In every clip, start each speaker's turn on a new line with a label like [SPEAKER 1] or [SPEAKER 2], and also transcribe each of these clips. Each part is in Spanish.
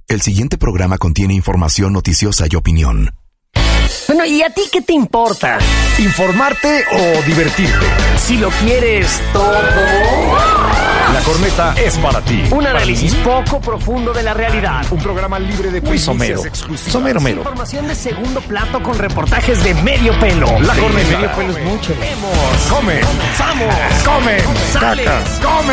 [SPEAKER 1] El siguiente programa contiene información noticiosa y opinión.
[SPEAKER 2] Bueno, ¿y a ti qué te importa?
[SPEAKER 3] ¿Informarte o divertirte?
[SPEAKER 2] Si lo quieres todo.
[SPEAKER 3] La corneta es para ti.
[SPEAKER 2] Un análisis poco profundo de la realidad.
[SPEAKER 3] Un programa libre de primicias exclusivas. Somero.
[SPEAKER 2] Información de segundo plato con reportajes de medio pelo.
[SPEAKER 3] La corneta.
[SPEAKER 2] Medio pelo es mucho.
[SPEAKER 3] Comen. Comen. Caca.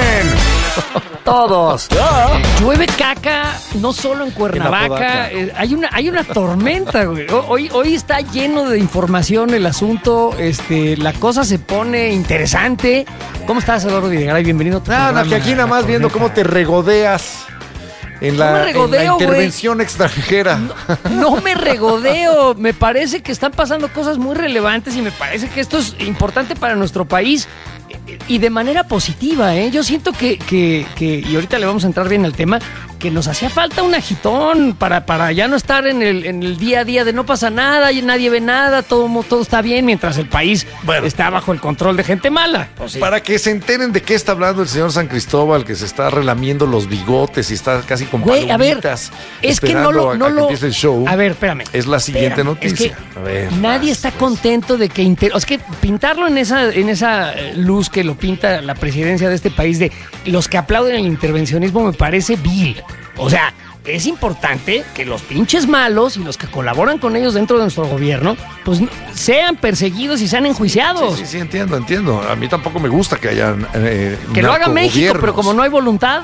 [SPEAKER 3] Comen.
[SPEAKER 2] Todos. Llueve caca, no solo en Cuernavaca. Hay una tormenta, güey. Hoy está lleno de información el asunto. La cosa se pone interesante. ¿Cómo estás, Eduardo Videgaray? Bienvenido a tu programa,
[SPEAKER 3] que aquí nada más viendo cómo te regodeas en la intervención extranjera.
[SPEAKER 2] No me regodeo. Me parece que están pasando cosas muy relevantes y me parece que esto es importante para nuestro país y de manera positiva, ¿eh? Yo siento que y ahorita le vamos a entrar bien al tema, que nos hacía falta un agitón para ya no estar en el día a día de no pasa nada, y nadie ve nada, todo está bien, mientras el país está bajo el control de gente mala.
[SPEAKER 3] Pues sí. Para que se enteren de qué está hablando el señor San Cristóbal, que se está relamiendo los bigotes y está casi con palomitas.
[SPEAKER 2] A ver, es que no lo
[SPEAKER 3] empiece el show.
[SPEAKER 2] A ver, espérame.
[SPEAKER 3] Es la siguiente noticia.
[SPEAKER 2] Es que nadie está contento de que es que pintarlo en esa luz que lo pinta la presidencia de este país de los que aplauden el intervencionismo me parece vil. O sea, es importante que los pinches malos y los que colaboran con ellos dentro de nuestro gobierno, pues sean perseguidos y sean enjuiciados.
[SPEAKER 3] Sí, entiendo. A mí tampoco me gusta que hayan
[SPEAKER 2] que lo haga México, pero como no hay voluntad.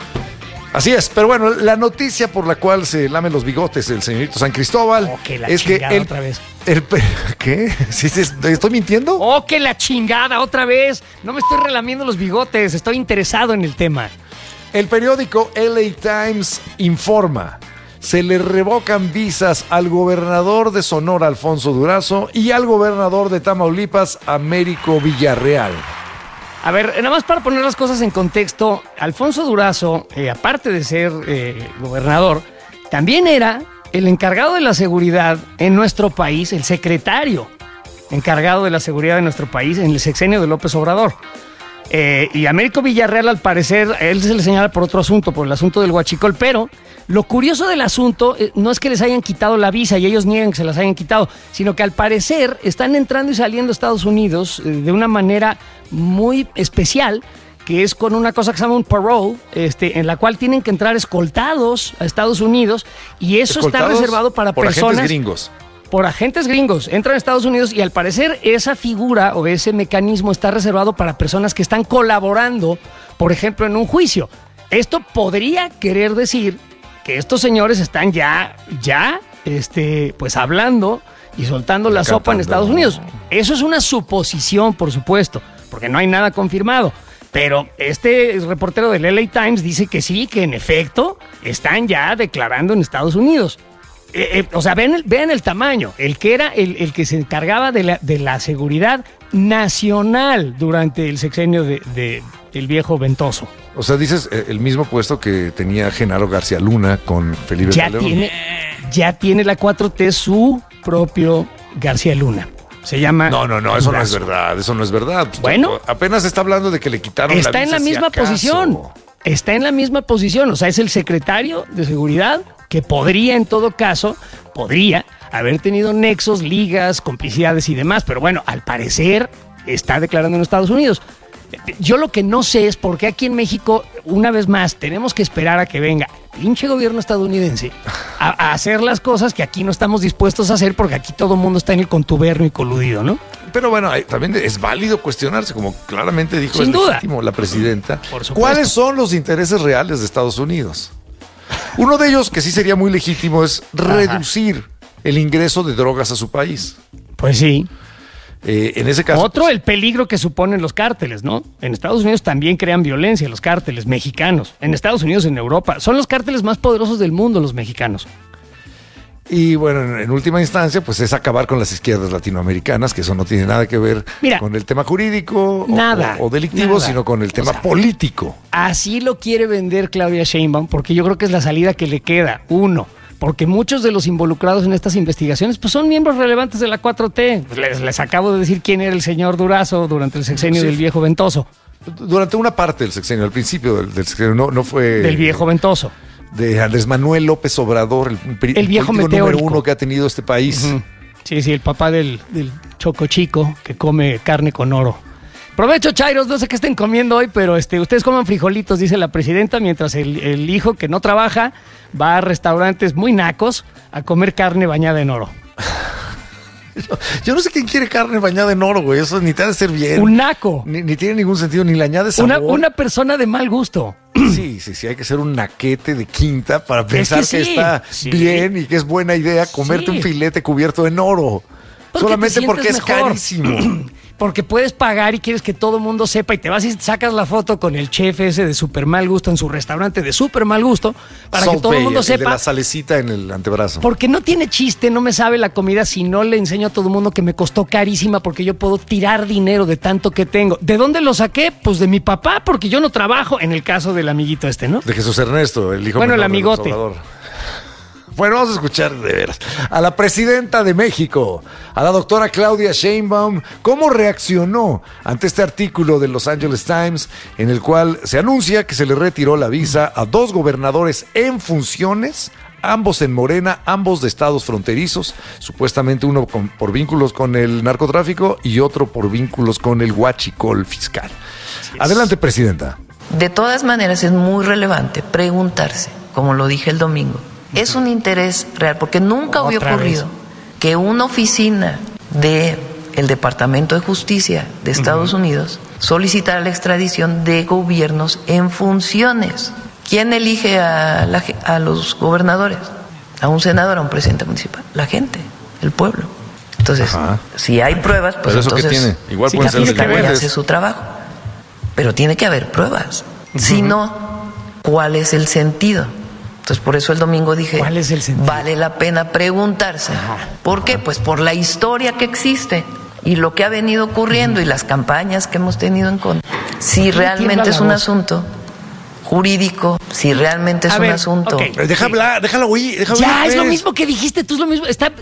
[SPEAKER 3] Así es, pero bueno, la noticia por la cual se lame los bigotes el señorito San Cristóbal es que
[SPEAKER 2] otra vez.
[SPEAKER 3] ¿Qué? ¿Sí, ¿Estoy mintiendo?
[SPEAKER 2] ¡Oh, que la chingada otra vez! No me estoy relamiendo los bigotes, estoy interesado en el tema.
[SPEAKER 3] El periódico LA Times informa, se le revocan visas al gobernador de Sonora, Alfonso Durazo, y al gobernador de Tamaulipas, Américo Villarreal.
[SPEAKER 2] A ver, nada más para poner las cosas en contexto, Alfonso Durazo, aparte de ser gobernador, también era el encargado de la seguridad en nuestro país, el secretario encargado de la seguridad de nuestro país en el sexenio de López Obrador. Y Américo Villarreal, al parecer, a él se le señala por otro asunto, por el asunto del huachicol, pero lo curioso del asunto no es que les hayan quitado la visa y ellos niegan que se las hayan quitado, sino que al parecer están entrando y saliendo a Estados Unidos de una manera muy especial, que es con una cosa que se llama un parole, en la cual tienen que entrar escoltados a Estados Unidos, y eso está reservado para personas...
[SPEAKER 3] agentes gringos.
[SPEAKER 2] Por agentes gringos, entran a Estados Unidos y al parecer esa figura o ese mecanismo está reservado para personas que están colaborando, por ejemplo, en un juicio. Esto podría querer decir que estos señores están pues hablando y soltando la sopa en Estados Unidos. Eso es una suposición, por supuesto, porque no hay nada confirmado. Pero este reportero del LA Times dice que sí, que en efecto están ya declarando en Estados Unidos. O sea, vean el tamaño. El que era el que se encargaba de la seguridad nacional durante el sexenio del viejo Ventoso.
[SPEAKER 3] O sea, dices el mismo puesto que tenía Genaro García Luna con Felipe Calderón.
[SPEAKER 2] Ya tiene la 4T su propio García Luna. Se llama...
[SPEAKER 3] No, eso no es verdad. Eso no es verdad.
[SPEAKER 2] Bueno,
[SPEAKER 3] apenas está hablando de que le quitaron la visa.
[SPEAKER 2] Está en la misma posición. Está en la misma posición. O sea, es el secretario de seguridad que podría, en todo caso, haber tenido nexos, ligas, complicidades y demás. Pero bueno, al parecer está declarando en Estados Unidos. Yo lo que no sé es por qué aquí en México, una vez más, tenemos que esperar a que venga pinche gobierno estadounidense a hacer las cosas que aquí no estamos dispuestos a hacer, porque aquí todo el mundo está en el contubernio y coludido, ¿no?
[SPEAKER 3] Pero bueno, también es válido cuestionarse, como claramente dijo
[SPEAKER 2] Sin duda.
[SPEAKER 3] Legítimo la presidenta.
[SPEAKER 2] Por supuesto.
[SPEAKER 3] ¿Cuáles son los intereses reales de Estados Unidos? Uno de ellos, que sí sería muy legítimo, es reducir el ingreso de drogas a su país.
[SPEAKER 2] Pues sí.
[SPEAKER 3] En ese caso...
[SPEAKER 2] Otro, el peligro que suponen los cárteles, ¿no? En Estados Unidos también crean violencia los cárteles mexicanos. En Estados Unidos, en Europa. Son los cárteles más poderosos del mundo, los mexicanos.
[SPEAKER 3] Y bueno, en última instancia, pues es acabar con las izquierdas latinoamericanas, que eso no tiene nada que ver con el tema jurídico o delictivo, sino con el tema político.
[SPEAKER 2] Así lo quiere vender Claudia Sheinbaum, porque yo creo que es la salida que le queda. Uno, porque muchos de los involucrados en estas investigaciones pues son miembros relevantes de la 4T. Les acabo de decir quién era el señor Durazo durante el sexenio del viejo Ventoso.
[SPEAKER 3] Durante una parte del sexenio, al principio del sexenio, no fue...
[SPEAKER 2] Del viejo Ventoso.
[SPEAKER 3] de Andrés Manuel López Obrador,
[SPEAKER 2] El viejo
[SPEAKER 3] político
[SPEAKER 2] meteórico.
[SPEAKER 3] número 1 que ha tenido este país.
[SPEAKER 2] Ujú. Sí, el papá del Choco Chico que come carne con oro. Provecho, chairos, no sé qué estén comiendo hoy, pero ustedes coman frijolitos, dice la presidenta, mientras el hijo que no trabaja va a restaurantes muy nacos a comer carne bañada en oro.
[SPEAKER 3] Yo no sé quién quiere carne bañada en oro, güey. Eso ni te ha de ser bien.
[SPEAKER 2] Un naco.
[SPEAKER 3] Ni tiene ningún sentido, ni le añade sabor.
[SPEAKER 2] Una persona de mal gusto.
[SPEAKER 3] Sí, hay que ser un naquete de quinta para pensar que
[SPEAKER 2] sí,
[SPEAKER 3] está
[SPEAKER 2] sí.
[SPEAKER 3] bien y que es buena idea comerte
[SPEAKER 2] Sí.
[SPEAKER 3] un filete cubierto en oro.
[SPEAKER 2] Porque
[SPEAKER 3] Solamente
[SPEAKER 2] te
[SPEAKER 3] porque es
[SPEAKER 2] sientes mejor.
[SPEAKER 3] carísimo.
[SPEAKER 2] Porque puedes pagar y quieres que todo el mundo sepa y te vas y sacas la foto con el chef ese de súper mal gusto en su restaurante de súper mal gusto para que
[SPEAKER 3] Salt
[SPEAKER 2] todo el
[SPEAKER 3] Bay,
[SPEAKER 2] mundo
[SPEAKER 3] de
[SPEAKER 2] sepa.
[SPEAKER 3] la salecita en el antebrazo.
[SPEAKER 2] Porque no tiene chiste, no me sabe la comida si no le enseño a todo el mundo que me costó carísima porque yo puedo tirar dinero de tanto que tengo. ¿De dónde lo saqué? Pues de mi papá, porque yo no trabajo, en el caso del amiguito ¿no?
[SPEAKER 3] De Jesús Ernesto, el hijo
[SPEAKER 2] Bueno, el
[SPEAKER 3] menor del
[SPEAKER 2] amigote.
[SPEAKER 3] Obrador. Bueno, vamos a escuchar de veras a la presidenta de México, a la doctora Claudia Sheinbaum, cómo reaccionó ante este artículo de Los Angeles Times en el cual se anuncia que se le retiró la visa a 2 gobernadores en funciones, ambos en Morena, ambos de estados fronterizos, supuestamente uno por vínculos con el narcotráfico y otro por vínculos con el huachicol fiscal. Adelante, presidenta.
[SPEAKER 4] De todas maneras, es muy relevante preguntarse, como lo dije el domingo, ¿es un interés real? Porque nunca había ocurrido que una oficina del Departamento de Justicia de Estados Unidos solicitara la extradición de gobiernos en funciones. ¿Quién elige a los gobernadores? ¿A un senador, a un presidente municipal? La gente, el pueblo. Entonces, si hay pruebas, pues
[SPEAKER 3] ¿pero eso
[SPEAKER 4] entonces
[SPEAKER 3] qué tiene? Igual
[SPEAKER 4] sí,
[SPEAKER 3] pueden ser
[SPEAKER 4] la Fiscalía
[SPEAKER 3] delincuentes.
[SPEAKER 4] hace su trabajo. Pero tiene que haber pruebas. Si no, ¿cuál es el sentido? Entonces, por eso el domingo dije,
[SPEAKER 2] ¿cuál es el sentido?
[SPEAKER 4] Vale la pena preguntarse. ¿Por qué? Pues por la historia que existe y lo que ha venido ocurriendo y las campañas que hemos tenido en contra. Si realmente es un asunto jurídico, si realmente es un asunto...
[SPEAKER 2] Okay.
[SPEAKER 3] Déjalo oír.
[SPEAKER 2] Ya, es lo mismo que dijiste, tú es lo mismo. Está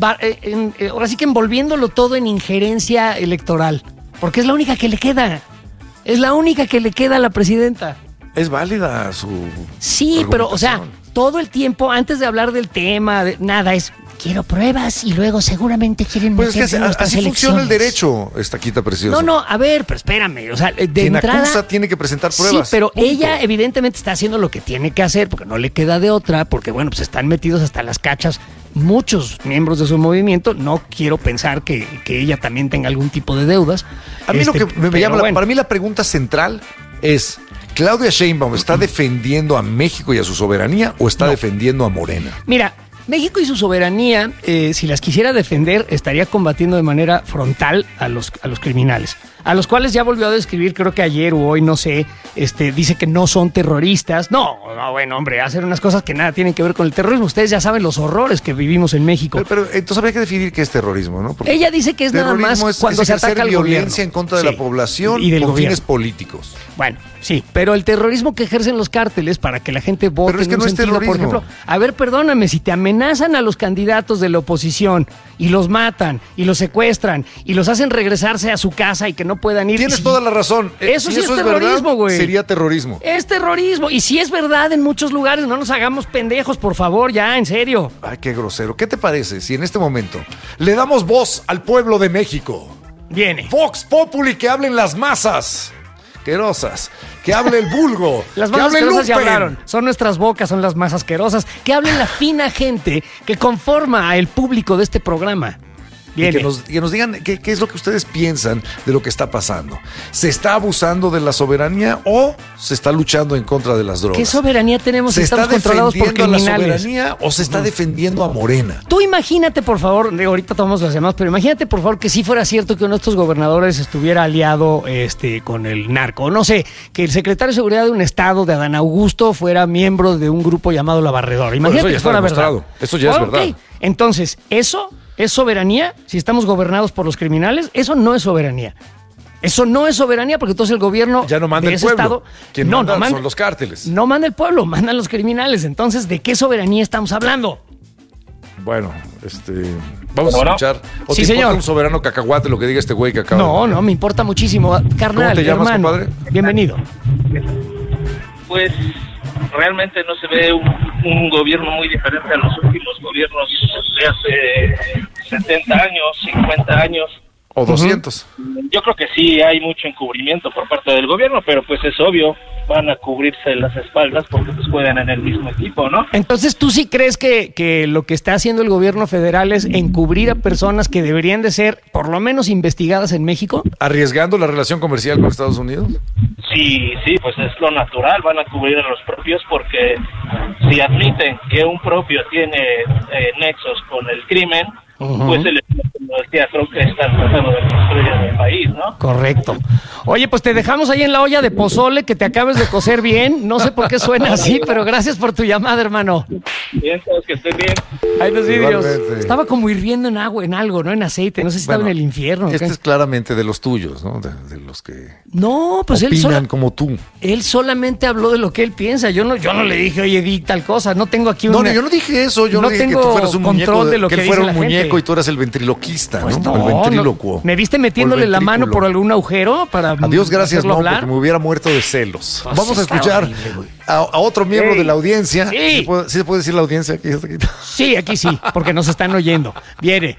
[SPEAKER 2] ahora sí que envolviéndolo todo en injerencia electoral. Porque es la única que le queda. Es la única que le queda a la presidenta.
[SPEAKER 3] Es válida su...
[SPEAKER 2] Sí, pero, o sea, todo el tiempo, antes de hablar del tema, nada, quiero pruebas y luego seguramente quieren
[SPEAKER 3] pues
[SPEAKER 2] meterse en nuestras
[SPEAKER 3] así funciona el
[SPEAKER 2] elecciones.
[SPEAKER 3] derecho, estaquita preciosa.
[SPEAKER 2] No, a ver, pero espérame, o sea, de
[SPEAKER 3] Quien
[SPEAKER 2] entrada...
[SPEAKER 3] acusa tiene que presentar pruebas.
[SPEAKER 2] Sí, pero
[SPEAKER 3] punto.
[SPEAKER 2] ella evidentemente está haciendo lo que tiene que hacer porque no le queda de otra, porque bueno, pues están metidos hasta las cachas muchos miembros de su movimiento. No quiero pensar que ella también tenga algún tipo de deudas.
[SPEAKER 3] A mí lo que me llama,
[SPEAKER 2] bueno.
[SPEAKER 3] para mí la pregunta central es, ¿Claudia Sheinbaum está defendiendo a México y a su soberanía o está defendiendo a Morena?
[SPEAKER 2] Mira, México y su soberanía, si las quisiera defender, estaría combatiendo de manera frontal a los criminales, a los cuales ya volvió a describir, creo que ayer o hoy, no sé, dice que no son terroristas. No, bueno, hombre, hacen unas cosas que nada tienen que ver con el terrorismo. Ustedes ya saben los horrores que vivimos en México.
[SPEAKER 3] Pero entonces habría que definir qué es terrorismo, ¿no? Porque
[SPEAKER 2] ella dice que es nada más cuando se ataca al
[SPEAKER 3] violencia
[SPEAKER 2] gobierno.
[SPEAKER 3] en contra de la población
[SPEAKER 2] y del
[SPEAKER 3] con
[SPEAKER 2] gobierno.
[SPEAKER 3] fines políticos.
[SPEAKER 2] Bueno, sí, pero el terrorismo que ejercen los cárteles para que la gente vote
[SPEAKER 3] Pero es que
[SPEAKER 2] en un
[SPEAKER 3] no es
[SPEAKER 2] sentido, por
[SPEAKER 3] terrorismo.
[SPEAKER 2] ejemplo, a ver, perdóname, si te amenazan a los candidatos de la oposición y los matan y los secuestran y los hacen regresarse a su casa y que no puedan ir.
[SPEAKER 3] Tienes toda la razón.
[SPEAKER 2] Eso
[SPEAKER 3] Si
[SPEAKER 2] sí es terrorismo, güey.
[SPEAKER 3] Sería terrorismo.
[SPEAKER 2] Es terrorismo. Y si es verdad en muchos lugares, no nos hagamos pendejos, por favor, ya, en serio.
[SPEAKER 3] Ay, qué grosero. ¿Qué te parece si en este momento le damos voz al pueblo de México?
[SPEAKER 2] Viene.
[SPEAKER 3] Vox Populi, que hablen las masas. Asquerosas. Que hable el vulgo.
[SPEAKER 2] Las
[SPEAKER 3] que
[SPEAKER 2] masas
[SPEAKER 3] hable
[SPEAKER 2] asquerosas ya
[SPEAKER 3] Lupen.
[SPEAKER 2] hablaron. Son nuestras bocas, son las más asquerosas. Que hablen la fina gente que conforma al público de este programa.
[SPEAKER 3] Y que nos digan qué es lo que ustedes piensan de lo que está pasando. ¿Se está abusando de la soberanía o se está luchando en contra de las drogas?
[SPEAKER 2] ¿Qué soberanía tenemos si
[SPEAKER 3] ¿Se está
[SPEAKER 2] estamos controlados por
[SPEAKER 3] defendiendo a la
[SPEAKER 2] criminales?
[SPEAKER 3] soberanía o se está defendiendo a Morena?
[SPEAKER 2] Tú imagínate, por favor, ahorita tomamos las llamadas, pero imagínate, por favor, que si fuera cierto que uno de estos gobernadores estuviera aliado con el narco. No sé, que el secretario de Seguridad de un estado, de Adán Augusto, fuera miembro de un grupo llamado La Barredora. Imagínate
[SPEAKER 3] Bueno, eso ya
[SPEAKER 2] que fuera
[SPEAKER 3] está
[SPEAKER 2] verdad.
[SPEAKER 3] demostrado. Eso ya es verdad.
[SPEAKER 2] Entonces, ¿eso es soberanía? Si estamos gobernados por los criminales, eso no es soberanía. Eso no es soberanía porque entonces el gobierno
[SPEAKER 3] ya no manda
[SPEAKER 2] de
[SPEAKER 3] el
[SPEAKER 2] ese
[SPEAKER 3] pueblo.
[SPEAKER 2] estado...
[SPEAKER 3] Quien manda son los cárteles.
[SPEAKER 2] No manda el pueblo, mandan los criminales. Entonces, ¿de qué soberanía estamos hablando?
[SPEAKER 3] Bueno, vamos a escuchar. ¿O
[SPEAKER 2] sí,
[SPEAKER 3] te
[SPEAKER 2] señor.
[SPEAKER 3] importa un soberano cacahuate lo que diga este güey que acaba de...
[SPEAKER 2] No, me importa muchísimo. Carnal,
[SPEAKER 3] ¿Cómo te llamas,
[SPEAKER 2] hermano,
[SPEAKER 3] compadre?
[SPEAKER 2] bienvenido.
[SPEAKER 5] Pues realmente no se ve un gobierno muy diferente a los últimos gobiernos de hace 70 años, 50 años.
[SPEAKER 3] O 200.
[SPEAKER 5] Yo creo que sí hay mucho encubrimiento por parte del gobierno, pero pues es obvio, van a cubrirse las espaldas porque pues juegan en el mismo equipo, ¿no?
[SPEAKER 2] Entonces, ¿tú sí crees que lo que está haciendo el gobierno federal es encubrir a personas que deberían de ser por lo menos investigadas en México?
[SPEAKER 3] ¿Arriesgando la relación comercial con Estados Unidos?
[SPEAKER 5] Sí, pues es lo natural, van a cubrir a los propios porque si admiten que un propio tiene nexos con el crimen, pues el teatro que están tratando de construir en el país, ¿no?
[SPEAKER 2] Correcto. Oye, pues te dejamos ahí en la olla de pozole que te acabes de cocer bien. No sé por qué suena así, pero gracias por tu llamada, hermano.
[SPEAKER 5] Bien, todos que estén bien.
[SPEAKER 2] Ahí los vidrios.
[SPEAKER 3] Igualmente.
[SPEAKER 2] Estaba como hirviendo en agua, en algo, ¿no? En aceite. No sé si estaba en el infierno.
[SPEAKER 3] Este
[SPEAKER 2] ¿qué?
[SPEAKER 3] es claramente de los tuyos, ¿no? De los que
[SPEAKER 2] No, pues
[SPEAKER 3] opinan como tú.
[SPEAKER 2] él solamente habló de lo que él piensa. Yo no le dije, oye, di tal cosa. No tengo aquí
[SPEAKER 3] No, yo no dije eso. Yo no dije que
[SPEAKER 2] tengo
[SPEAKER 3] tú fueras un
[SPEAKER 2] control
[SPEAKER 3] muñeco,
[SPEAKER 2] de lo
[SPEAKER 3] que
[SPEAKER 2] que
[SPEAKER 3] él fuera
[SPEAKER 2] dice
[SPEAKER 3] un
[SPEAKER 2] la
[SPEAKER 3] muñeco
[SPEAKER 2] gente.
[SPEAKER 3] y tú eras el ventriloquista,
[SPEAKER 2] Pues
[SPEAKER 3] ¿no? El ventrílocuo.
[SPEAKER 2] ¿Me viste metiéndole la mano por algún agujero para
[SPEAKER 3] A Dios gracias,
[SPEAKER 2] hacerlo
[SPEAKER 3] no,
[SPEAKER 2] hablar?
[SPEAKER 3] porque me hubiera muerto de celos.
[SPEAKER 2] Pues
[SPEAKER 3] Vamos a
[SPEAKER 2] está
[SPEAKER 3] escuchar
[SPEAKER 2] horrible, güey.
[SPEAKER 3] a otro miembro de la audiencia.
[SPEAKER 2] Sí.
[SPEAKER 3] ¿Sí se puede decir la audiencia aquí?
[SPEAKER 2] Sí, aquí sí, porque nos están oyendo. Viene.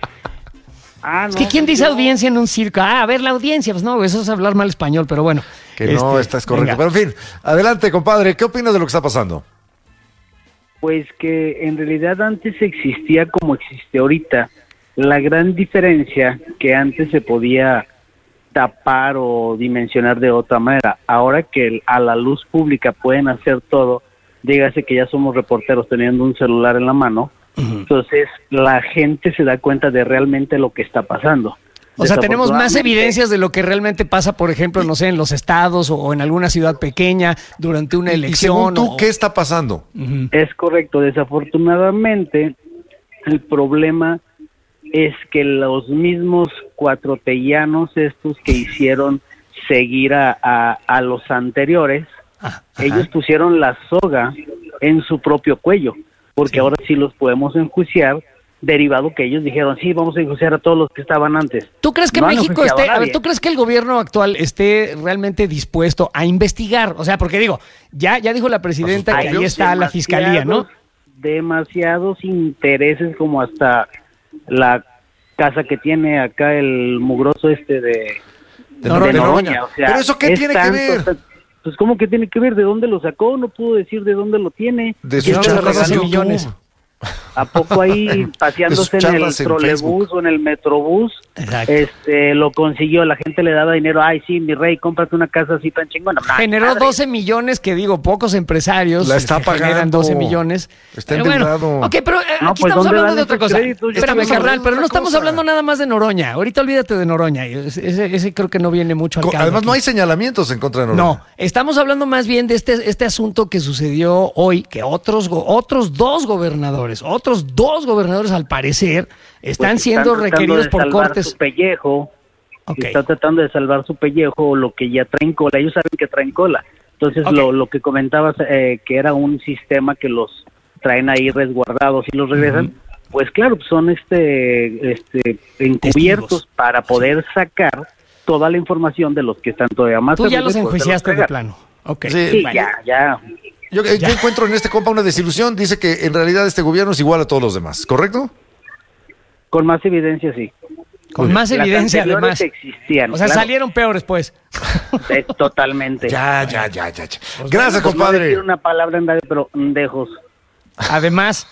[SPEAKER 2] Es que ¿quién dice audiencia en un circo? A ver, la audiencia. Pues no, eso es hablar mal español, pero bueno.
[SPEAKER 3] Que no, estás correcto.
[SPEAKER 2] venga.
[SPEAKER 3] Pero en fin, adelante, compadre. ¿Qué opinas de lo que está pasando?
[SPEAKER 6] Pues que en realidad antes existía como existe ahorita. La gran diferencia que antes se podía tapar o dimensionar de otra manera. Ahora que a la luz pública pueden hacer todo, dígase que ya somos reporteros teniendo un celular en la mano, entonces la gente se da cuenta de realmente lo que está pasando.
[SPEAKER 2] O sea, tenemos más
[SPEAKER 6] Desafortunadamente,
[SPEAKER 2] evidencias de lo que realmente pasa, por ejemplo, no sé, en los estados o en alguna ciudad pequeña durante una
[SPEAKER 3] Y
[SPEAKER 2] elección.
[SPEAKER 3] según tú, ¿qué está pasando?
[SPEAKER 6] Es correcto, desafortunadamente el problema es que los mismos cuatrotellanos estos que hicieron seguir a los anteriores, ellos pusieron la soga en su propio cuello, porque ahora sí los podemos enjuiciar, derivado que ellos dijeron, sí, vamos a enjuiciar a todos los que estaban antes.
[SPEAKER 2] ¿Tú crees que
[SPEAKER 6] No han
[SPEAKER 2] México
[SPEAKER 6] enjuiciado
[SPEAKER 2] esté,
[SPEAKER 6] a
[SPEAKER 2] a ver,
[SPEAKER 6] nadie.
[SPEAKER 2] tú crees que el gobierno actual esté realmente dispuesto a investigar? O sea, porque digo, ya dijo la presidenta que ahí está la fiscalía, ¿no?
[SPEAKER 6] Demasiados intereses, como hasta la casa que tiene acá el mugroso de
[SPEAKER 3] Noroña.
[SPEAKER 6] o sea,
[SPEAKER 3] ¿Pero eso qué
[SPEAKER 6] es
[SPEAKER 3] tiene que ver?
[SPEAKER 6] Pues ¿cómo que tiene que ver? ¿De dónde lo sacó? No pudo decir de dónde lo tiene.
[SPEAKER 3] De
[SPEAKER 2] Y
[SPEAKER 3] sus
[SPEAKER 2] no,
[SPEAKER 3] charlas
[SPEAKER 2] regaló
[SPEAKER 3] en YouTube.
[SPEAKER 2] millones.
[SPEAKER 6] ¿A poco ahí paseándose en el
[SPEAKER 3] charlas en
[SPEAKER 6] trolebús
[SPEAKER 3] Facebook.
[SPEAKER 6] o en el metrobús?
[SPEAKER 2] Exacto.
[SPEAKER 6] Lo consiguió, la gente le daba dinero. Ay, sí, mi rey, cómprate una casa así tan chingona. Ay,
[SPEAKER 2] Generó
[SPEAKER 6] madre.
[SPEAKER 2] 12 millones, que digo, pocos empresarios
[SPEAKER 3] La está
[SPEAKER 2] generan
[SPEAKER 3] pagando.
[SPEAKER 2] 12 millones.
[SPEAKER 3] Está
[SPEAKER 2] Pero bueno,
[SPEAKER 3] endeudado.
[SPEAKER 2] ok, pero
[SPEAKER 6] No,
[SPEAKER 2] aquí
[SPEAKER 6] pues,
[SPEAKER 2] estamos
[SPEAKER 6] ¿dónde
[SPEAKER 2] hablando
[SPEAKER 6] dan
[SPEAKER 2] de otra
[SPEAKER 6] esos
[SPEAKER 2] cosa.
[SPEAKER 6] créditos?
[SPEAKER 2] Espérame,
[SPEAKER 3] Estamos
[SPEAKER 2] carnal,
[SPEAKER 3] hablando
[SPEAKER 2] pero
[SPEAKER 3] de
[SPEAKER 2] no
[SPEAKER 3] otra
[SPEAKER 2] estamos
[SPEAKER 3] cosa.
[SPEAKER 2] hablando nada más de Noroña. Ahorita olvídate de Noroña. Ese creo que no viene mucho al caso.
[SPEAKER 3] Además, no
[SPEAKER 2] aquí.
[SPEAKER 3] hay señalamientos en contra de Noroña.
[SPEAKER 2] No, estamos hablando más bien de este asunto que sucedió hoy, que otros dos gobernadores al parecer están
[SPEAKER 6] Pues
[SPEAKER 2] siendo
[SPEAKER 6] tratando
[SPEAKER 2] requeridos
[SPEAKER 6] de
[SPEAKER 2] por
[SPEAKER 6] salvar
[SPEAKER 2] cortes.
[SPEAKER 6] su pellejo.
[SPEAKER 2] Ok.
[SPEAKER 6] Está tratando de salvar su pellejo o lo que ya traen cola. Ellos saben que traen cola. Entonces,
[SPEAKER 2] Ok.
[SPEAKER 6] lo que comentabas, que era un sistema que los traen ahí resguardados y los regresan, pues claro, son encubiertos
[SPEAKER 2] Testigos.
[SPEAKER 6] para poder sacar toda la información de los que están todavía más.
[SPEAKER 2] Tú ya
[SPEAKER 6] cerca
[SPEAKER 2] los
[SPEAKER 6] de poderlos
[SPEAKER 2] enjuiciaste de
[SPEAKER 6] pegar.
[SPEAKER 2] plano. Ok.
[SPEAKER 3] Sí,
[SPEAKER 6] Sí,
[SPEAKER 2] Bueno.
[SPEAKER 6] ya.
[SPEAKER 3] Yo encuentro en este compa una desilusión. Dice que en realidad este gobierno es igual a todos los demás, ¿correcto?
[SPEAKER 6] Con más evidencia, sí.
[SPEAKER 2] Con más
[SPEAKER 6] Las
[SPEAKER 2] evidencia,
[SPEAKER 6] anteriores
[SPEAKER 2] además.
[SPEAKER 6] existían.
[SPEAKER 2] O sea,
[SPEAKER 6] claro.
[SPEAKER 2] salieron peores, pues.
[SPEAKER 6] Totalmente.
[SPEAKER 3] Ya. Gracias,
[SPEAKER 6] Pues no
[SPEAKER 3] compadre.
[SPEAKER 6] decir una palabra en radio, pero dejos.
[SPEAKER 2] Además.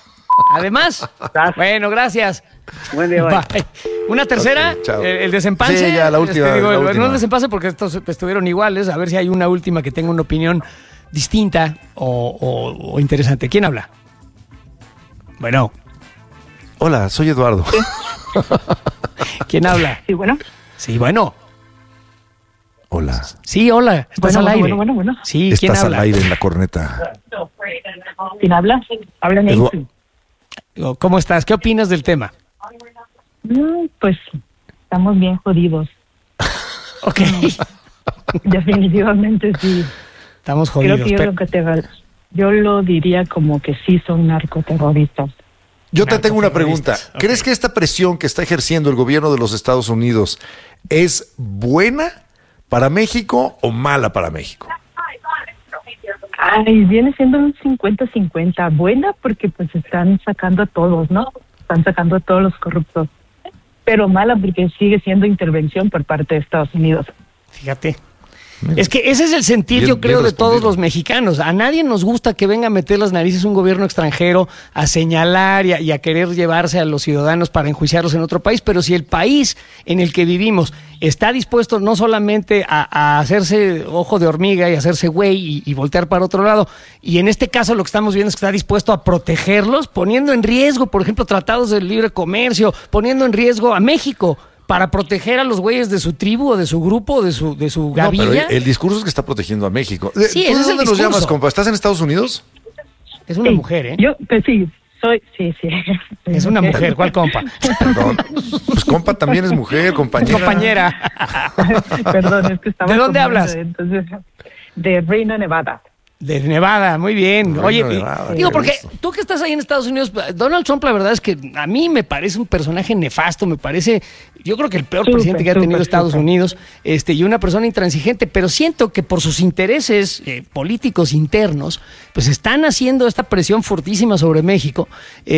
[SPEAKER 2] Bueno, gracias.
[SPEAKER 6] Buen día, bye.
[SPEAKER 2] Bye. Una tercera,
[SPEAKER 3] Ok, chao.
[SPEAKER 2] el desempance.
[SPEAKER 3] Sí, ya, la última,
[SPEAKER 2] Digo,
[SPEAKER 3] la
[SPEAKER 2] no
[SPEAKER 3] última.
[SPEAKER 2] el desempance porque estos estuvieron iguales. A ver si hay una última que tenga una opinión distinta o interesante. ¿Quién habla? Bueno,
[SPEAKER 3] Hola, soy Eduardo.
[SPEAKER 2] ¿quién habla?
[SPEAKER 7] Sí, bueno.
[SPEAKER 2] Sí, bueno.
[SPEAKER 3] Hola.
[SPEAKER 2] Sí, hola. Estás
[SPEAKER 7] Bueno,
[SPEAKER 2] al aire.
[SPEAKER 7] bueno.
[SPEAKER 2] Sí, ¿quién
[SPEAKER 3] Estás al
[SPEAKER 2] habla?
[SPEAKER 3] aire en la corneta.
[SPEAKER 7] ¿Quién habla? Habla Nancy.
[SPEAKER 2] ¿Cómo estás? ¿Qué opinas del tema?
[SPEAKER 7] Pues estamos bien jodidos.
[SPEAKER 2] Ok.
[SPEAKER 7] Definitivamente sí.
[SPEAKER 2] Estamos
[SPEAKER 7] Creo
[SPEAKER 2] jodidos.
[SPEAKER 7] que yo lo diría como que sí son narcoterroristas.
[SPEAKER 3] Yo te tengo una pregunta.
[SPEAKER 2] Narcoterroristas, ok.
[SPEAKER 3] ¿Crees que esta presión que está ejerciendo el gobierno de los Estados Unidos es buena para México o mala para México?
[SPEAKER 7] Ay, viene siendo un 50-50. Buena porque pues están sacando a todos, ¿no? Están sacando a todos los corruptos. Pero mala porque sigue siendo intervención por parte de Estados Unidos.
[SPEAKER 2] Fíjate. Es que ese es el sentir, yo creo, de todos los mexicanos. A nadie nos gusta que venga a meter las narices un gobierno extranjero a señalar y a querer llevarse a los ciudadanos para enjuiciarlos en otro país, pero si el país en el que vivimos está dispuesto no solamente a hacerse ojo de hormiga y hacerse güey y voltear para otro lado, y en este caso lo que estamos viendo es que está dispuesto a protegerlos, poniendo en riesgo, por ejemplo, tratados de libre comercio, poniendo en riesgo a México, para proteger a los güeyes de su tribu o de su grupo o de su gavilla.
[SPEAKER 3] No, pero el discurso es que está protegiendo a México.
[SPEAKER 2] Sí,
[SPEAKER 3] ¿Tú
[SPEAKER 2] ese es
[SPEAKER 3] dónde
[SPEAKER 2] el
[SPEAKER 3] nos
[SPEAKER 2] discurso.
[SPEAKER 3] llamas, compa? ¿Estás en Estados Unidos?
[SPEAKER 2] Es una mujer, ¿eh?
[SPEAKER 7] Yo, pues sí, sí.
[SPEAKER 2] Es una mujer, ¿cuál compa?
[SPEAKER 3] Perdón. Pues compa también es mujer, compañera.
[SPEAKER 2] Compañera.
[SPEAKER 7] Perdón, es que estaba...
[SPEAKER 2] ¿De dónde
[SPEAKER 7] comiendo,
[SPEAKER 2] hablas?
[SPEAKER 7] Entonces, de Reno, Nevada.
[SPEAKER 2] De Nevada, muy bien.
[SPEAKER 3] Reno,
[SPEAKER 2] Oye,
[SPEAKER 3] Nevada,
[SPEAKER 2] digo,
[SPEAKER 3] qué
[SPEAKER 2] porque
[SPEAKER 3] gusto.
[SPEAKER 2] tú que estás ahí en Estados Unidos, Donald Trump, la verdad es que a mí me parece un personaje nefasto, me parece, yo creo que el peor presidente que ha tenido Estados Unidos, y una persona intransigente, pero siento que por sus intereses políticos internos, pues están haciendo esta presión fortísima sobre México,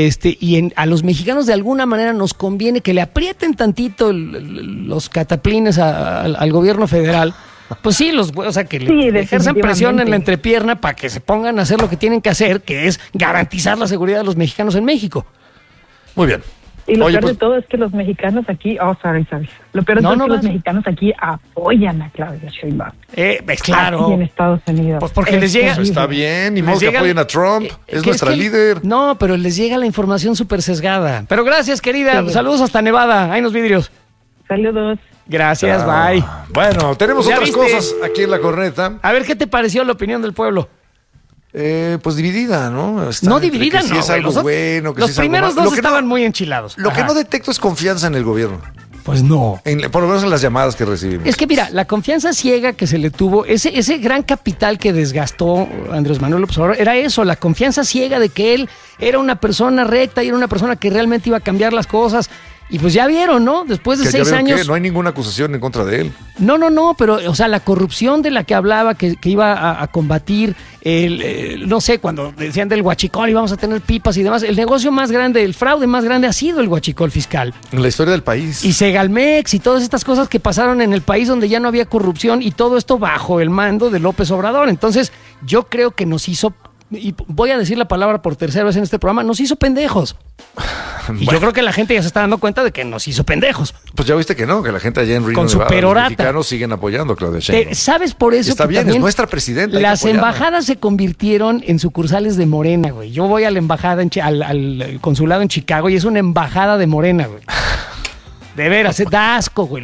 [SPEAKER 2] a los mexicanos de alguna manera nos conviene que le aprieten tantito los cataplines al gobierno federal. Pues sí, o sea, que le ejerzan presión en la entrepierna para que se pongan a hacer lo que tienen que hacer, que es garantizar la seguridad de los mexicanos en México.
[SPEAKER 3] Muy bien.
[SPEAKER 7] Y lo
[SPEAKER 3] Oye,
[SPEAKER 7] peor
[SPEAKER 3] pues,
[SPEAKER 7] de todo es que los mexicanos aquí... sorry. Lo peor de todo es que los mexicanos aquí apoyan a Claudia Sheinbaum.
[SPEAKER 2] Claro.
[SPEAKER 7] Aquí en Estados Unidos.
[SPEAKER 2] Pues porque les llega...
[SPEAKER 3] Pues está bien, ni
[SPEAKER 2] Les
[SPEAKER 3] modo que
[SPEAKER 2] llega-
[SPEAKER 3] apoyen a Trump. Es nuestra líder.
[SPEAKER 2] No, pero les llega la información súper sesgada. Pero gracias, querida.
[SPEAKER 7] Sí.
[SPEAKER 2] Saludos hasta Nevada. Ahí nos vidrios.
[SPEAKER 7] Saludos.
[SPEAKER 2] Gracias, bye.
[SPEAKER 3] Bueno, tenemos
[SPEAKER 2] ¿Ya
[SPEAKER 3] otras
[SPEAKER 2] viste?
[SPEAKER 3] cosas aquí en la corneta.
[SPEAKER 2] A ver, ¿qué te pareció la opinión del pueblo?
[SPEAKER 3] Pues dividida, ¿no? Está
[SPEAKER 2] No
[SPEAKER 3] entre
[SPEAKER 2] dividida,
[SPEAKER 3] que sí
[SPEAKER 2] no.
[SPEAKER 3] es
[SPEAKER 2] güey.
[SPEAKER 3] algo bueno, que
[SPEAKER 2] los
[SPEAKER 3] sí es algo
[SPEAKER 2] primeros
[SPEAKER 3] malo.
[SPEAKER 2] dos estaban muy enchilados.
[SPEAKER 3] Lo que
[SPEAKER 2] Ajá.
[SPEAKER 3] no detecto es confianza en el gobierno.
[SPEAKER 2] Pues no.
[SPEAKER 3] Por lo menos en las llamadas que recibimos.
[SPEAKER 2] Es que mira, la confianza ciega que se le tuvo, ese gran capital que desgastó Andrés Manuel López Obrador, era eso, la confianza ciega de que él era una persona recta y era una persona que realmente iba a cambiar las cosas. Y pues ya vieron, ¿no? Después de
[SPEAKER 3] Que ya
[SPEAKER 2] 6
[SPEAKER 3] vieron
[SPEAKER 2] años...
[SPEAKER 3] que no hay ninguna acusación en contra de él.
[SPEAKER 2] No, pero, o sea, la corrupción de la que hablaba, que iba a combatir, no sé, cuando decían del huachicol y vamos a tener pipas y demás, el negocio más grande, el fraude más grande ha sido el huachicol fiscal.
[SPEAKER 3] En la historia del país.
[SPEAKER 2] Y Segalmex y todas estas cosas que pasaron en el país donde ya no había corrupción y todo esto bajo el mando de López Obrador. Entonces, yo creo que nos hizo, y voy a decir la palabra por tercera vez en este programa, nos hizo pendejos. Y yo creo que la gente ya se está dando cuenta de que nos hizo pendejos.
[SPEAKER 3] Pues ya viste que no, que la gente allá en Reno,
[SPEAKER 2] Con su
[SPEAKER 3] Nevada,
[SPEAKER 2] perorata.
[SPEAKER 3] los mexicanos siguen apoyando a Claudia Sheinbaum.
[SPEAKER 2] ¿Sabes por eso?
[SPEAKER 3] Está
[SPEAKER 2] que
[SPEAKER 3] bien, es
[SPEAKER 2] también
[SPEAKER 3] nuestra presidenta. hay que
[SPEAKER 2] las
[SPEAKER 3] apoyarla.
[SPEAKER 2] embajadas se convirtieron en sucursales de Morena, güey. Yo voy a la embajada, al consulado en Chicago y es una embajada de Morena, güey. De veras, da asco, güey.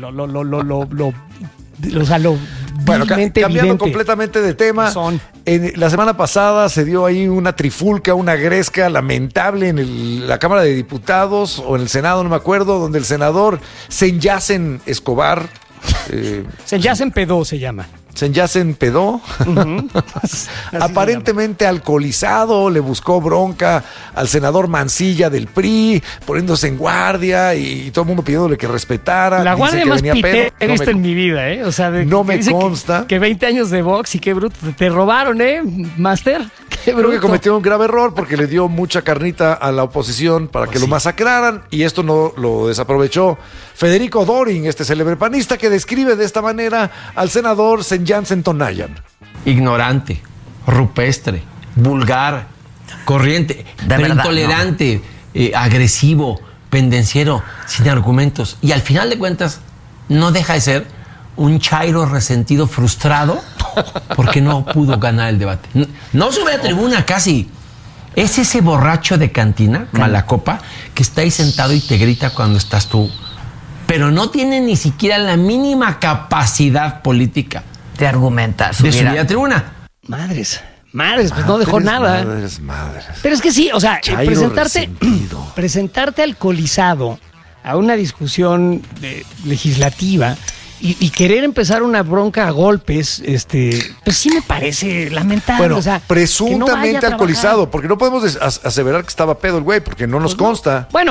[SPEAKER 3] Bueno,
[SPEAKER 2] vilmente
[SPEAKER 3] cambiando
[SPEAKER 2] evidente.
[SPEAKER 3] completamente de tema,
[SPEAKER 2] Son.
[SPEAKER 3] la semana pasada se dio ahí una trifulca, una gresca lamentable en la Cámara de Diputados o en el Senado, no me acuerdo, donde el senador Senyacen Escobar,
[SPEAKER 2] Senyacen Pedó se llama.
[SPEAKER 3] Senyacen Pedó,
[SPEAKER 2] Así se
[SPEAKER 3] aparentemente alcoholizado, le buscó bronca al senador Mancilla del PRI, poniéndose en guardia y todo el mundo pidiéndole que respetara.
[SPEAKER 2] La
[SPEAKER 3] Dice
[SPEAKER 2] guardia
[SPEAKER 3] que
[SPEAKER 2] más
[SPEAKER 3] venía
[SPEAKER 2] pité
[SPEAKER 3] pedo.
[SPEAKER 2] que he visto en mi vida, ¿eh? O sea,
[SPEAKER 3] No
[SPEAKER 2] que
[SPEAKER 3] me
[SPEAKER 2] dice
[SPEAKER 3] consta.
[SPEAKER 2] Que 20 años de box y qué bruto. Te robaron, ¿eh, Master? Qué
[SPEAKER 3] Creo que
[SPEAKER 2] bruto.
[SPEAKER 3] cometió un grave error porque le dio mucha carnita a la oposición para que lo masacraran y esto no lo desaprovechó Federico Doring, este célebre panista que describe de esta manera al senador Senyacen Tonayan.
[SPEAKER 8] Ignorante, rupestre, vulgar, corriente, pero
[SPEAKER 9] verdad,
[SPEAKER 8] intolerante, agresivo, pendenciero, sin argumentos. Y al final de cuentas, no deja de ser un chairo resentido, frustrado, porque no pudo ganar el debate. No sube a tribuna casi. Es ese borracho de cantina, malacopa, que está ahí sentado y te grita cuando estás tú. Pero no tiene ni siquiera la mínima capacidad política
[SPEAKER 9] de argumentar.
[SPEAKER 8] de subir a tribuna.
[SPEAKER 2] Madres, pues no dejó nada.
[SPEAKER 3] Madres.
[SPEAKER 2] Pero es que sí, o sea,
[SPEAKER 3] Chairo resentido.
[SPEAKER 2] presentarte alcoholizado a una discusión legislativa y querer empezar una bronca a golpes, pues sí me parece lamentable.
[SPEAKER 3] Bueno,
[SPEAKER 2] o sea, que no vaya a
[SPEAKER 3] presuntamente
[SPEAKER 2] trabajar.
[SPEAKER 3] alcoholizado, porque no podemos aseverar que estaba pedo el güey, porque no nos consta.
[SPEAKER 2] Bueno,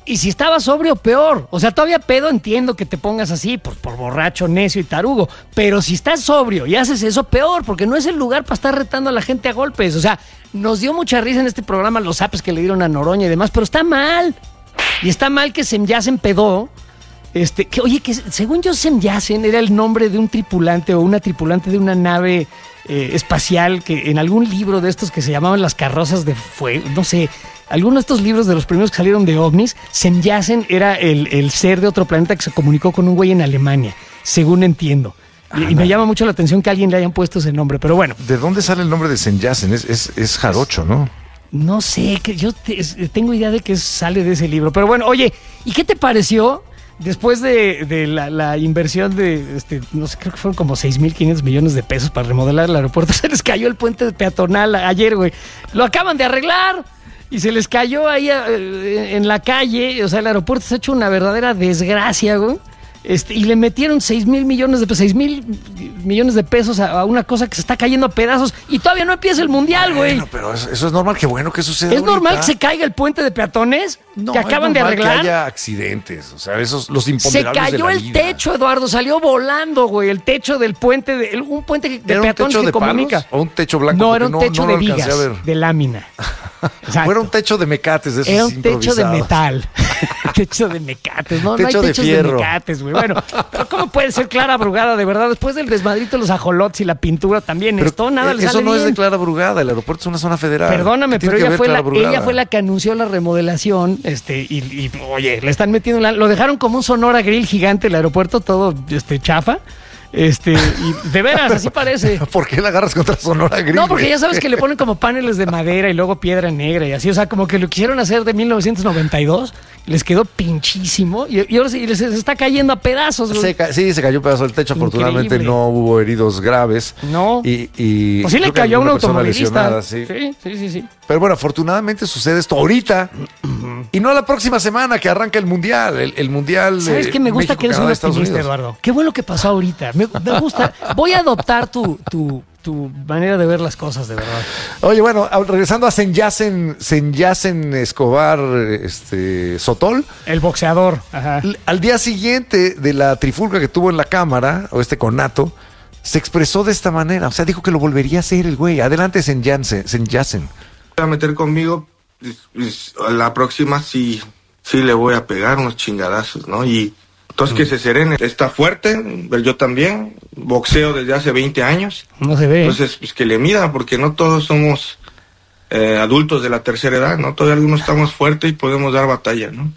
[SPEAKER 2] y si estaba sobrio, peor. O sea, todavía pedo entiendo que te pongas así por borracho, necio y tarugo. Pero si estás sobrio y haces eso, peor, porque no es el lugar para estar retando a la gente a golpes. O sea, nos dio mucha risa en este programa los zapes que le dieron a Noroña y demás, pero está mal. Y está mal que ya se empedó. Que según yo, Sem Yacen era el nombre de un tripulante o una tripulante de una nave espacial que en algún libro de estos que se llamaban Las Carrozas de Fuego, no sé, algunos de estos libros de los primeros que salieron de ovnis, Sem Yacen era el ser de otro planeta que se comunicó con un güey en Alemania, según entiendo. Y me llama mucho la atención que a alguien le hayan puesto ese nombre, pero bueno.
[SPEAKER 3] ¿De dónde sale el nombre de Sem Yacen? Es jarocho, ¿no?
[SPEAKER 2] No sé, que yo tengo idea de que sale de ese libro, pero bueno, oye, ¿y qué te pareció? Después de la inversión de, no sé, creo que fueron como 6,500 millones de pesos para remodelar el aeropuerto, se les cayó el puente peatonal ayer, güey. Lo acaban de arreglar y se les cayó ahí en la calle. O sea, el aeropuerto se ha hecho una verdadera desgracia, güey. Y le metieron 6,000 millones de pesos a una cosa que se está cayendo a pedazos y todavía no empieza el mundial, güey.
[SPEAKER 3] Bueno, pero eso es normal, qué bueno que suceda.
[SPEAKER 2] ¿Es normal que se caiga el puente de peatones que acaban de arreglar?
[SPEAKER 3] Que haya accidentes, o sea, esos los imponderables.
[SPEAKER 2] Se cayó el techo, Eduardo, salió volando, güey, el techo del puente, un puente de peatones que comunica.
[SPEAKER 3] ¿O un techo blanco?
[SPEAKER 2] No, era un techo de vigas, de lámina.
[SPEAKER 3] O era un techo de mecates, de esos
[SPEAKER 2] era un techo de metal. Techo de mecates, no hay techos de mecates, güey. Bueno, pero ¿cómo puede ser Clara Brugada, de verdad? Después del desmadrito, los ajolotes y la pintura también, nada le sale
[SPEAKER 3] eso no
[SPEAKER 2] bien.
[SPEAKER 3] Es de Clara Brugada, el aeropuerto es una zona federal.
[SPEAKER 2] Perdóname, pero ella fue la que anunció la remodelación, y oye, le están metiendo lo dejaron como un Sonora Grill gigante el aeropuerto, todo chafa. Y de veras, así parece.
[SPEAKER 3] ¿Por qué la agarras contra Sonora Grill?
[SPEAKER 2] No, porque ya sabes que le ponen como paneles de madera y luego piedra negra y así, o sea, como que lo quisieron hacer de 1992, les quedó pinchísimo y ahora sí les está cayendo a pedazos.
[SPEAKER 3] Sí, se cayó un pedazo del techo. Increíble. Afortunadamente no hubo heridos graves.
[SPEAKER 2] No.
[SPEAKER 3] Y
[SPEAKER 2] pues sí le cayó a un automovilista.
[SPEAKER 3] Sí.
[SPEAKER 2] Sí.
[SPEAKER 3] Pero bueno, afortunadamente sucede esto ahorita y no la próxima semana que arranca el Mundial. El Mundial.
[SPEAKER 2] ¿Sabes qué? Me gusta México, que eres un optimista, Eduardo. Qué bueno que pasó ahorita. Me gusta. Voy a adoptar tu manera de ver las cosas, de verdad.
[SPEAKER 3] Oye, bueno, regresando a Sem Yacen Escobar Sotol.
[SPEAKER 2] El boxeador. Ajá.
[SPEAKER 3] Al día siguiente de la trifulca que tuvo en la Cámara, o conato, se expresó de esta manera. O sea, dijo que lo volvería a hacer el güey. Adelante, Sem Yacen.
[SPEAKER 9] A meter conmigo, la próxima sí le voy a pegar unos chingadazos, ¿no? Y entonces que se serene. Está fuerte, yo también, boxeo desde hace 20 años.
[SPEAKER 2] No se ve.
[SPEAKER 9] Entonces, pues que le mida, porque no todos somos adultos de la tercera edad, ¿no? Todavía algunos estamos fuertes y podemos dar batalla, ¿no?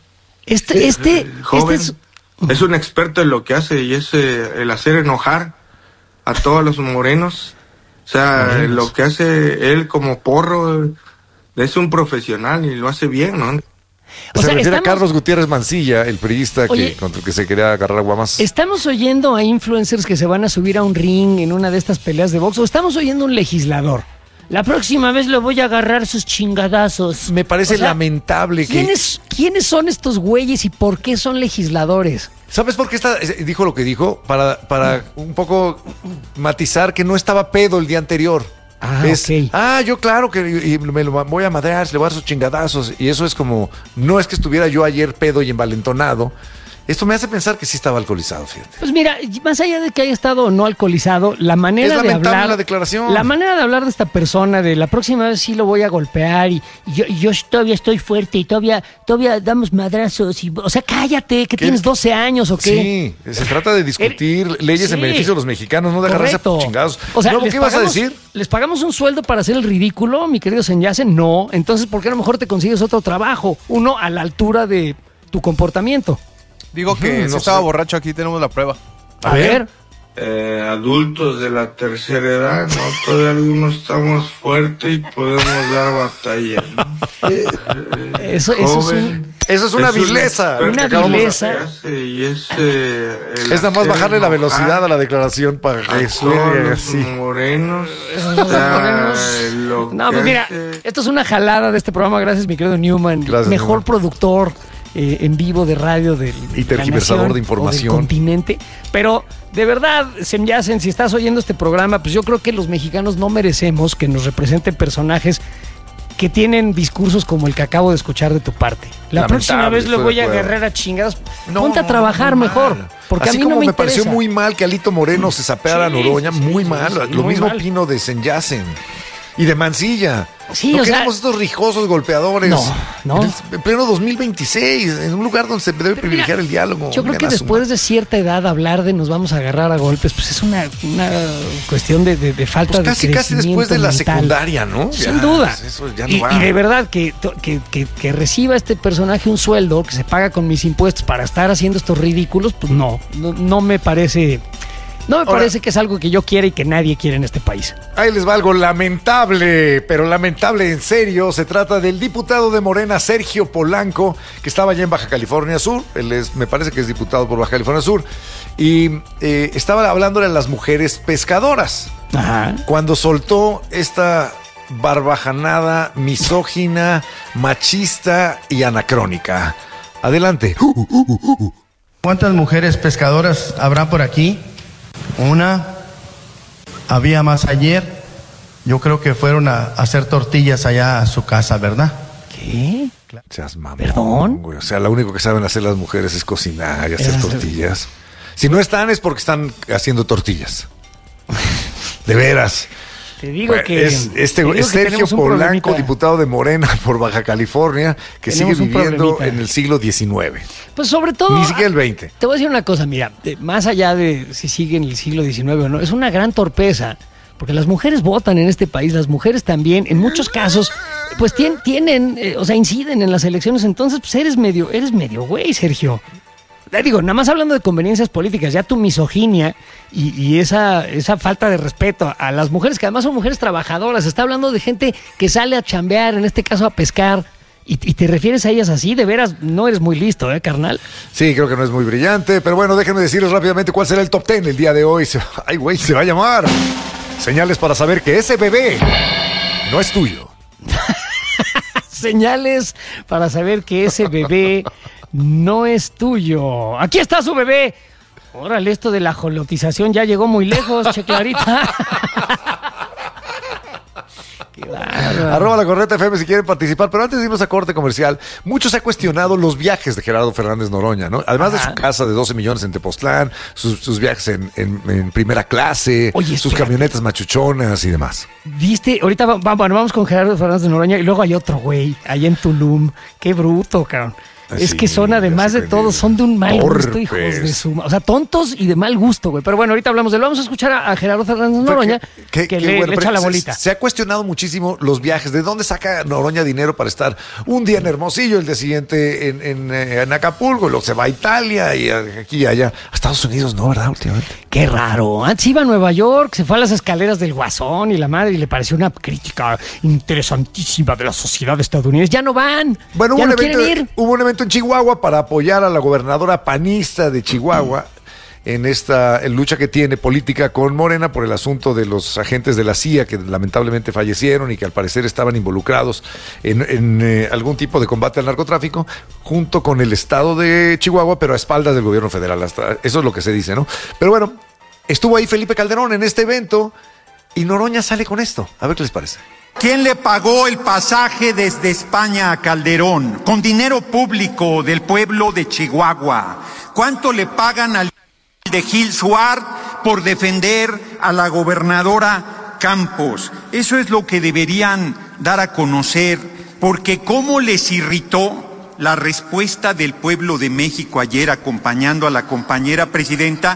[SPEAKER 9] Joven es un experto en lo que hace y es el hacer enojar a todos los morenos. O sea, lo que hace él como porro, es un profesional y lo hace bien, ¿no?
[SPEAKER 3] Se refiere a Carlos Gutiérrez Mancilla, el priista contra el que se quería agarrar guamas.
[SPEAKER 2] ¿Estamos oyendo a influencers que se van a subir a un ring en una de estas peleas de box o estamos oyendo a un legislador? La próxima vez le voy a agarrar sus chingadazos.
[SPEAKER 3] Me parece lamentable
[SPEAKER 2] ¿Quiénes son estos güeyes y por qué son legisladores?
[SPEAKER 3] ¿Sabes por qué dijo lo que dijo? Para un poco matizar que no estaba pedo el día anterior.
[SPEAKER 2] Okay.
[SPEAKER 3] Yo claro que me lo voy a madrear, le voy a dar sus chingadazos. Y eso es como, no es que estuviera yo ayer pedo y envalentonado. Esto me hace pensar que sí estaba alcoholizado, fíjate.
[SPEAKER 2] Pues mira, más allá de que haya estado o no alcoholizado, la manera de hablar,
[SPEAKER 3] la declaración.
[SPEAKER 2] La manera de hablar de esta persona, de la próxima vez sí lo voy a golpear y yo todavía estoy fuerte y todavía damos madrazos. O sea, cállate, que tienes 12 años o qué.
[SPEAKER 3] Sí, se trata de discutir leyes en beneficio de los mexicanos, no de agarrarse a chingados.
[SPEAKER 2] O sea,
[SPEAKER 3] ¿qué ibas a decir?
[SPEAKER 2] ¿Les pagamos un sueldo para hacer el ridículo, mi querido Sem Yacen? No. Entonces, ¿por qué a lo mejor te consigues otro trabajo? Uno a la altura de tu comportamiento.
[SPEAKER 10] Digo que si estaba borracho, aquí tenemos la prueba.
[SPEAKER 2] A ver.
[SPEAKER 9] Adultos de la tercera edad, ¿no? Todavía algunos estamos fuertes y podemos dar batalla, ¿no?
[SPEAKER 2] Eso
[SPEAKER 3] es una vileza.
[SPEAKER 2] Una vileza.
[SPEAKER 3] Es nada más bajarle la velocidad a la declaración para que suene así.
[SPEAKER 9] Morenos.
[SPEAKER 2] No, pues mira, esto es una jalada de este programa. Gracias, mi querido Newman.
[SPEAKER 3] Gracias,
[SPEAKER 2] mejor
[SPEAKER 3] Newman.
[SPEAKER 2] Productor en vivo de radio
[SPEAKER 3] y tergiversador de información
[SPEAKER 2] del continente. Pero de verdad, Sem Yacen, si estás oyendo este programa, pues yo creo que los mexicanos no merecemos que nos representen personajes que tienen discursos como el que acabo de escuchar de tu parte. La próxima vez le voy a agarrar a chingados. Ponte a trabajar mejor, porque
[SPEAKER 3] así
[SPEAKER 2] a mí no me interesa.
[SPEAKER 3] Pareció muy mal que Alito Moreno se sapeara a Noroña, muy mal. Lo
[SPEAKER 2] muy
[SPEAKER 3] mismo
[SPEAKER 2] mal.
[SPEAKER 3] opino de Senyacen y de Mancilla.
[SPEAKER 2] Sí,
[SPEAKER 3] no
[SPEAKER 2] o sea,
[SPEAKER 3] queremos estos rijosos golpeadores.
[SPEAKER 2] No.
[SPEAKER 3] En pleno 2026, en un lugar donde se debe privilegiar el diálogo.
[SPEAKER 2] Yo creo que después de cierta edad hablar de nos vamos a agarrar a golpes, pues es una cuestión de falta de crecimiento
[SPEAKER 3] casi después de la
[SPEAKER 2] mental.
[SPEAKER 3] Secundaria, ¿no?
[SPEAKER 2] Sin duda.
[SPEAKER 3] Eso ya no
[SPEAKER 2] y
[SPEAKER 3] va.
[SPEAKER 2] de verdad que reciba este personaje un sueldo que se paga con mis impuestos para estar haciendo estos ridículos, pues no me parece. No me parece que es algo que yo quiera y que nadie quiere en este país.
[SPEAKER 3] Ahí les va algo lamentable, pero lamentable en serio. Se trata del diputado de Morena, Sergio Polanco, que estaba allá en Baja California Sur. Me parece que es diputado por Baja California Sur. Y estaba hablándole a las mujeres pescadoras.
[SPEAKER 2] Ajá.
[SPEAKER 3] Cuando soltó esta barbajanada misógina, machista y anacrónica. Adelante.
[SPEAKER 11] ¿Cuántas mujeres pescadoras habrá por aquí? Una, había más ayer, yo creo que fueron a hacer tortillas allá a su casa, ¿verdad?
[SPEAKER 2] ¿Qué?
[SPEAKER 3] Seas mamón,
[SPEAKER 2] ¿Perdón?
[SPEAKER 3] güey. O sea, lo único que saben hacer las mujeres es cocinar y hacer tortillas. Si no están es porque están haciendo tortillas. De veras.
[SPEAKER 2] Te digo
[SPEAKER 3] bueno,
[SPEAKER 2] que
[SPEAKER 3] es Sergio Polanco, diputado de Morena por Baja California, que sigue viviendo en el siglo XIX.
[SPEAKER 2] Pues sobre todo...
[SPEAKER 3] Ni siquiera el XX.
[SPEAKER 2] Te voy a decir una cosa, mira, más allá de si sigue en el siglo XIX o no, es una gran torpeza, porque las mujeres votan en este país, las mujeres también, en muchos casos, pues tienen, o sea, inciden en las elecciones, entonces pues eres medio güey, Sergio. Digo, nada más hablando de conveniencias políticas, ya tu misoginia y esa falta de respeto a las mujeres, que además son mujeres trabajadoras, está hablando de gente que sale a chambear, en este caso a pescar, y te refieres a ellas así, de veras, no eres muy listo, carnal?
[SPEAKER 3] Sí, creo que no es muy brillante, pero bueno, déjenme decirles rápidamente cuál será el top 10 el día de hoy. Ay, güey, se va a llamar Señales para saber que ese bebé no es tuyo.
[SPEAKER 2] Señales para saber que ese bebé no es tuyo. Aquí está su bebé. Órale, esto de la jolotización ya llegó muy lejos, Che Clarita.
[SPEAKER 3] Arroba La Corneta FM si quieren participar, pero antes de irnos a corte comercial, mucho se ha cuestionado los viajes de Gerardo Fernández Noroña, ¿no? Además de su casa de 12 millones en Tepoztlán, sus viajes en primera clase, sus camionetas machuchonas y demás.
[SPEAKER 2] ¿Viste? Ahorita vamos con Gerardo Fernández Noroña y luego hay otro güey allá en Tulum. Qué bruto, cabrón. Es que son, además de todo, son de un mal gusto, hijos de su... O sea, tontos y de mal gusto, güey. Pero bueno, ahorita hablamos de él. Vamos a escuchar a Gerardo Fernández Noroña, que le echa la bolita.
[SPEAKER 3] Se ha cuestionado muchísimo los viajes. ¿De dónde saca Noroña dinero para estar un día en Hermosillo, el día siguiente en Acapulco, luego se va a Italia y aquí y allá? A Estados Unidos no, ¿verdad? Últimamente.
[SPEAKER 2] Qué raro. Antes iba a Nueva York, se fue a las escaleras del Guasón y la madre, y le pareció una crítica interesantísima de la sociedad estadounidense. Ya no van.
[SPEAKER 3] Bueno,
[SPEAKER 2] ya no quieren ir.
[SPEAKER 3] Hubo un evento en Chihuahua para apoyar a la gobernadora panista de Chihuahua en esta lucha que tiene política con Morena por el asunto de los agentes de la CIA que lamentablemente fallecieron y que al parecer estaban involucrados en algún tipo de combate al narcotráfico junto con el estado de Chihuahua, pero a espaldas del gobierno federal. Eso es lo que se dice, ¿no? Pero bueno, estuvo ahí Felipe Calderón en este evento y Noroña sale con esto. A ver qué les parece.
[SPEAKER 12] ¿Quién le pagó el pasaje desde España a Calderón? Con dinero público del pueblo de Chihuahua. ¿Cuánto le pagan al de Gil Suárez por defender a la gobernadora Campos? Eso es lo que deberían dar a conocer, porque cómo les irritó la respuesta del pueblo de México ayer acompañando a la compañera presidenta.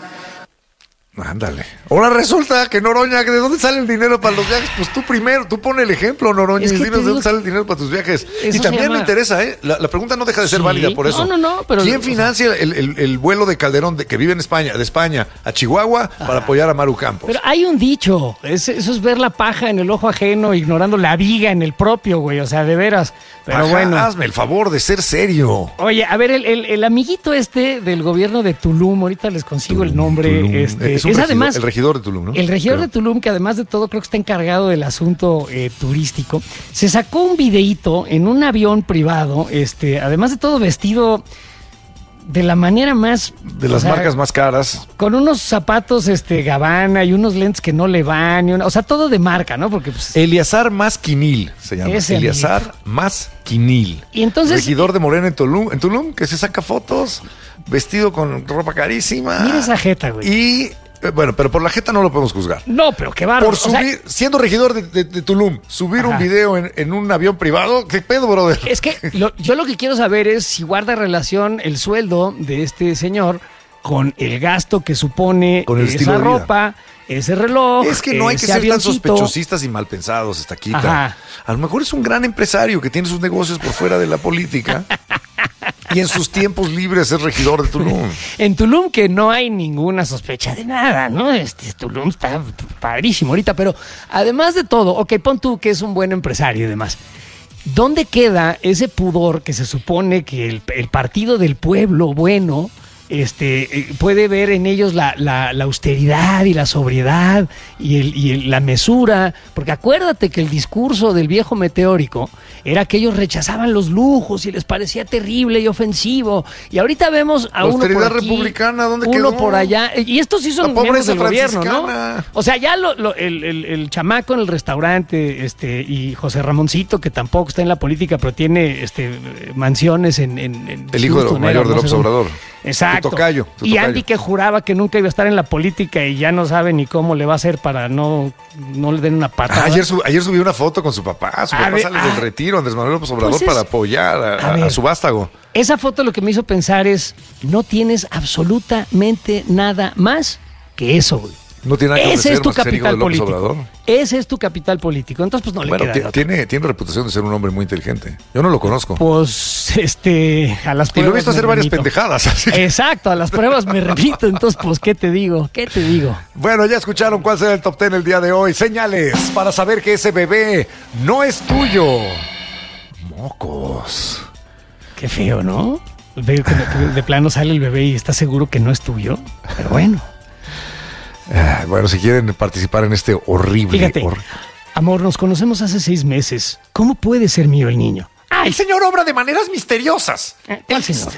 [SPEAKER 3] Ándale. Ahora resulta que Noroña, ¿de dónde sale el dinero para los viajes? Pues tú primero, tú pon el ejemplo, Noroña, y dinos de dónde sale el dinero para tus viajes. Y también me interesa, la pregunta no deja de ser válida por eso.
[SPEAKER 2] No, pero...
[SPEAKER 3] ¿Quién financia el vuelo de Calderón que vive en España, de España a Chihuahua para apoyar a Maru Campos?
[SPEAKER 2] Pero hay un dicho, eso es ver la paja en el ojo ajeno, ignorando la viga en el propio, güey, o sea, de veras. Pero
[SPEAKER 3] ajá,
[SPEAKER 2] bueno.
[SPEAKER 3] Hazme el favor de ser serio.
[SPEAKER 2] Oye, a ver, el amiguito del gobierno de Tulum, ahorita les consigo el nombre. Es además
[SPEAKER 3] el regidor de Tulum, ¿no?
[SPEAKER 2] El regidor de Tulum, que además de todo creo que está encargado del asunto turístico, se sacó un videíto en un avión privado, además de todo vestido de la manera más...
[SPEAKER 3] De las marcas más caras.
[SPEAKER 2] Con unos zapatos Gabbana y unos lentes que no le van. O sea, todo de marca, ¿no? Porque pues,
[SPEAKER 3] Eleazar Masquinil se llama. Eleazar Masquinil.
[SPEAKER 2] Y entonces...
[SPEAKER 3] Regidor de Morena en Tulum, que se saca fotos vestido con ropa carísima.
[SPEAKER 2] Mira esa jeta, güey.
[SPEAKER 3] Y... Bueno, pero por la jeta no lo podemos juzgar.
[SPEAKER 2] No, pero qué bárbaro.
[SPEAKER 3] Por subir, siendo regidor de Tulum, subir un video en un avión privado, ¿qué pedo, brother?
[SPEAKER 2] Es que yo lo que quiero saber es si guarda relación el sueldo de este señor con el gasto que supone
[SPEAKER 3] con el
[SPEAKER 2] esa ropa, ese reloj.
[SPEAKER 3] Es que no hay que ser tan sospechosistas y mal pensados, Estaquita.
[SPEAKER 2] Ajá.
[SPEAKER 3] A lo mejor es un gran empresario que tiene sus negocios por fuera de la política. Y en sus tiempos libres es regidor de Tulum.
[SPEAKER 2] En Tulum que no hay ninguna sospecha de nada, ¿no? Tulum está padrísimo ahorita, pero además de todo, ok, pon tú que es un buen empresario y demás. ¿Dónde queda ese pudor que se supone que el partido del pueblo bueno puede ver en ellos la austeridad y la sobriedad y la mesura? Porque acuérdate que el discurso del viejo meteórico era que ellos rechazaban los lujos y les parecía terrible y ofensivo. Y ahorita vemos a uno por aquí,
[SPEAKER 3] republicana, ¿dónde
[SPEAKER 2] uno
[SPEAKER 3] quedó?
[SPEAKER 2] Por allá. Y estos sí son miembros del gobierno, ¿no? O sea, ya el chamaco en el restaurante y José Ramoncito, que tampoco está en la política, pero tiene mansiones en
[SPEAKER 3] el hijo mayor de López Obrador.
[SPEAKER 2] Exacto.
[SPEAKER 3] Tu tocayo.
[SPEAKER 2] Y Andy, que juraba que nunca iba a estar en la política y ya no sabe ni cómo le va a hacer para no le den una patada.
[SPEAKER 3] Ayer subió una foto con su papá. Su papá sale del retiro, Andrés Manuel López Obrador, para apoyar a su vástago.
[SPEAKER 2] Esa foto lo que me hizo pensar es, no tienes absolutamente nada más que eso, güey.
[SPEAKER 3] No tiene nada que
[SPEAKER 2] Ese es tu capital político.
[SPEAKER 3] Obrador.
[SPEAKER 2] Ese es tu capital político. Entonces, pues no le queda.
[SPEAKER 3] Tiene reputación de ser un hombre muy inteligente. Yo no lo conozco.
[SPEAKER 2] Pues, a las pruebas.
[SPEAKER 3] Y lo he visto hacer varias pendejadas. Así que...
[SPEAKER 2] Exacto, a las pruebas me repito. Entonces, pues, ¿qué te digo?
[SPEAKER 3] Bueno, ya escucharon cuál será el top 10 el día de hoy. Señales para saber que ese bebé no es tuyo. Mocos.
[SPEAKER 2] Qué feo, ¿no? De plano sale el bebé y está seguro que no es tuyo. Pero bueno.
[SPEAKER 3] Bueno, si quieren participar en este horrible...
[SPEAKER 2] Fíjate, amor, nos conocemos hace 6 meses. ¿Cómo puede ser mío el niño?
[SPEAKER 3] El señor obra de maneras misteriosas.
[SPEAKER 2] ¿Cuál señor?